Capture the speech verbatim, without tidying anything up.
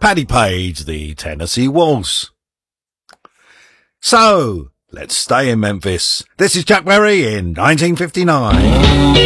Paddy Page, the Tennessee Waltz. So, let's stay in Memphis. This is Chuck Berry in nineteen fifty-nine.